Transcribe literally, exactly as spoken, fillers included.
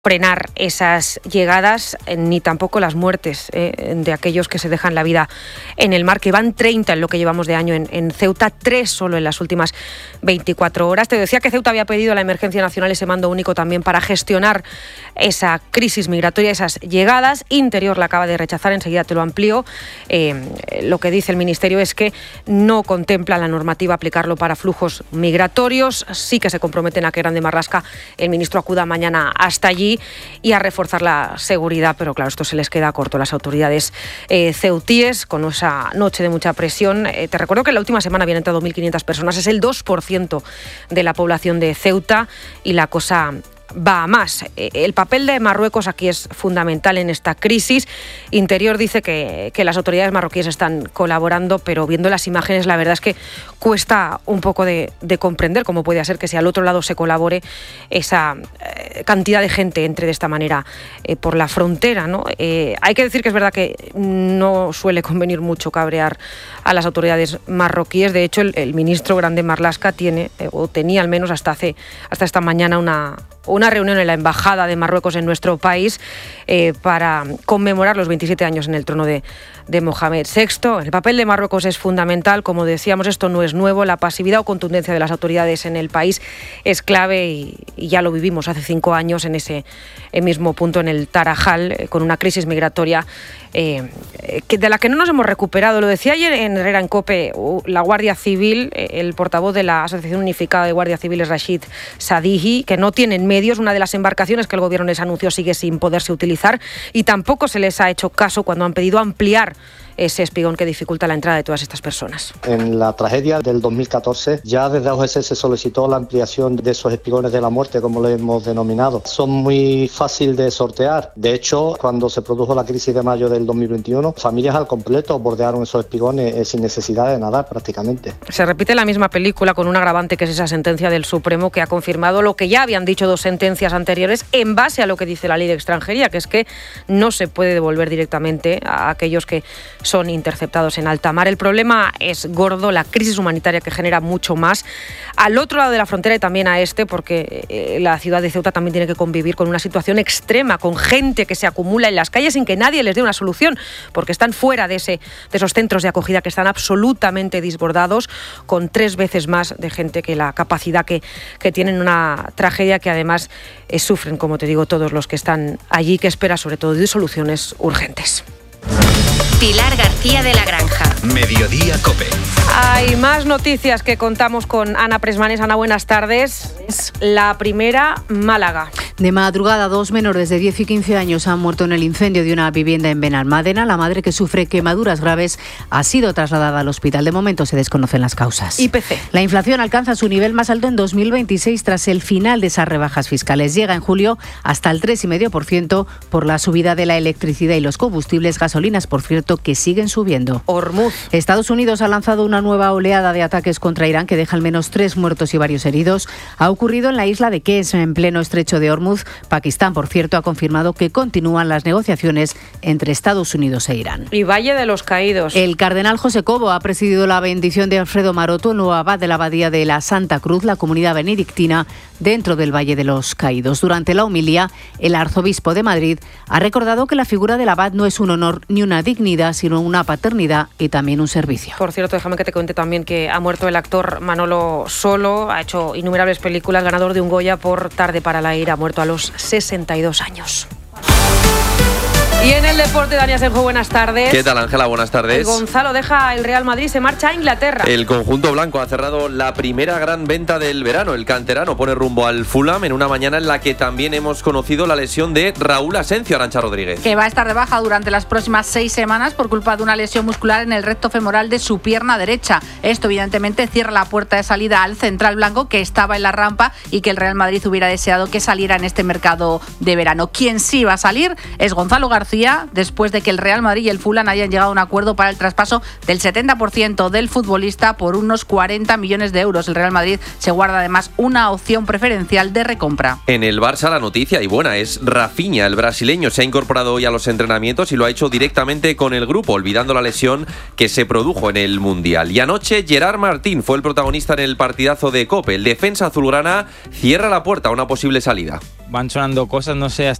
frenar esas llegadas eh, ni tampoco las muertes eh, de aquellos que se dejan la vida en el mar, que van treinta en lo que llevamos de año en, en Ceuta, tres solo en las últimas veinticuatro horas. Te decía que Ceuta había pedido a la emergencia nacional ese mando único también para gestionar esa crisis migratoria, esas llegadas. Interior la acaba de rechazar, enseguida te lo amplío. Eh, lo que dice el Ministerio es que no contempla la normativa aplicarlo para flujos migratorios. Sí que se comprometen a que Grande Marlaska, el ministro, acuda mañana hasta allí y a reforzar la seguridad, pero claro, esto se les queda corto a las autoridades eh, ceutíes con esa noche de mucha presión. Eh, te recuerdo que en la última semana habían entrado mil quinientas personas, es el dos por ciento de la población de Ceuta y la cosa va a más. El papel de Marruecos aquí es fundamental en esta crisis. Interior dice que, que las autoridades marroquíes están colaborando, pero viendo las imágenes la verdad es que cuesta un poco de, de comprender cómo puede ser que si al otro lado se colabore esa eh, cantidad de gente entre de esta manera eh, por la frontera, ¿no? Eh, hay que decir que es verdad que no suele convenir mucho cabrear a las autoridades marroquíes. De hecho, el, el ministro Grande Marlaska tiene, eh, o tenía al menos hasta hace hasta esta mañana una una reunión en la Embajada de Marruecos en nuestro país eh, para conmemorar los veintisiete años en el trono de, de Mohamed sexto. El papel de Marruecos es fundamental, como decíamos, esto no es nuevo, la pasividad o contundencia de las autoridades en el país es clave y, y ya lo vivimos hace cinco años en ese mismo punto en el Tarajal, eh, con una crisis migratoria eh, que, de la que no nos hemos recuperado. Lo decía ayer en Herrera en COPE, uh, la Guardia Civil, eh, el portavoz de la Asociación Unificada de Guardias Civiles, Rashid Sadihi, que no tienen medios. Una de las embarcaciones que el gobierno les anunció sigue sin poderse utilizar y tampoco se les ha hecho caso cuando han pedido ampliar ese espigón que dificulta la entrada de todas estas personas. En la tragedia del dos mil catorce ya desde A O G S se solicitó la ampliación de esos espigones de la muerte, como lo hemos denominado. Son muy fáciles de sortear. De hecho, cuando se produjo la crisis de mayo del dos mil veintiuno, familias al completo bordearon esos espigones eh, sin necesidad de nadar prácticamente. Se repite la misma película con un agravante que es esa sentencia del Supremo que ha confirmado lo que ya habían dicho dos sentencias anteriores en base a lo que dice la ley de extranjería, que es que no se puede devolver directamente a aquellos que son interceptados en alta mar. El problema es gordo, la crisis humanitaria que genera mucho más al otro lado de la frontera y también a este, porque eh, la ciudad de Ceuta también tiene que convivir con una situación extrema, con gente que se acumula en las calles sin que nadie les dé una solución, porque están fuera de, ese, de esos centros de acogida que están absolutamente desbordados, con tres veces más de gente que la capacidad que, que tienen. Una tragedia que además eh, sufren, como te digo, todos los que están allí, que espera sobre todo de soluciones urgentes. Pilar García de la Granja. Mediodía COPE. Hay más noticias que contamos con Ana Presmanes. Ana, buenas tardes. La primera, Málaga. De madrugada, dos menores de diez y quince años han muerto en el incendio de una vivienda en Benalmádena. La madre, que sufre quemaduras graves, ha sido trasladada al hospital. De momento se desconocen las causas. I P C. La inflación alcanza su nivel más alto en dos mil veintiséis tras el final de esas rebajas fiscales. Llega en julio hasta el tres coma cinco por ciento por la subida de la electricidad y los combustibles, gasolinas, por cierto, que siguen subiendo. Hormuz. Estados Unidos ha lanzado una nueva oleada de ataques contra Irán que deja al menos tres muertos y varios heridos. Ha ocurrido en la isla de Kez, en pleno estrecho de Hormuz. Pakistán, por cierto, ha confirmado que continúan las negociaciones entre Estados Unidos e Irán. Y Valle de los Caídos. El cardenal José Cobo ha presidido la bendición de Alfredo Maroto, nuevo abad de la abadía de la Santa Cruz, la comunidad benedictina dentro del Valle de los Caídos. Durante la homilía, el arzobispo de Madrid ha recordado que la figura del abad no es un honor ni una dignidad, sino una paternidad y también un servicio. Por cierto, déjame que te cuente también que ha muerto el actor Manolo Solo, ha hecho innumerables películas, ganador de un Goya por Tarde para la ira, ha muerto a los sesenta y dos años. Y en el deporte, Dani Asenjo, buenas tardes. ¿Qué tal, Ángela? Buenas tardes. El Gonzalo deja el Real Madrid, se marcha a Inglaterra. El conjunto blanco ha cerrado la primera gran venta del verano. El canterano pone rumbo al Fulham en una mañana en la que también hemos conocido la lesión de Raúl Asencio. Arantxa Rodríguez. Que va a estar de baja durante las próximas seis semanas por culpa de una lesión muscular en el recto femoral de su pierna derecha. Esto evidentemente cierra la puerta de salida al central blanco, que estaba en la rampa y que el Real Madrid hubiera deseado que saliera en este mercado de verano. Quien sí va a salir es Gonzalo García, Andalucía después de que el Real Madrid y el Fulham hayan llegado a un acuerdo para el traspaso del setenta por ciento del futbolista por unos cuarenta millones de euros. El Real Madrid se guarda además una opción preferencial de recompra. En el Barça la noticia, y buena, es Rafinha. El brasileño se ha incorporado hoy a los entrenamientos y lo ha hecho directamente con el grupo, olvidando la lesión que se produjo en el Mundial. Y anoche Gerard Martín fue el protagonista en el partidazo de COPE. El defensa azulgrana cierra la puerta a una posible salida. Van sonando cosas, no sé hasta